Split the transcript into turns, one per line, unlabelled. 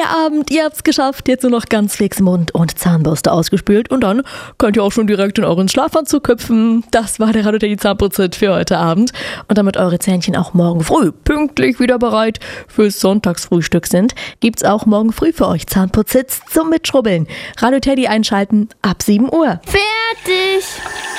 Feierabend, ihr habt's geschafft. Jetzt nur noch ganz fix Mund und Zahnbürste ausgespült und dann könnt ihr auch schon direkt in euren Schlafanzug hüpfen. Das war der Radio Teddy Zahnputz-Tipp für heute Abend. Und damit eure Zähnchen auch morgen früh pünktlich wieder bereit fürs Sonntagsfrühstück sind, gibt's auch morgen früh für euch Zahnputz-Hits zum Mitschrubbeln. Radio Teddy einschalten ab 7 Uhr.
Fertig!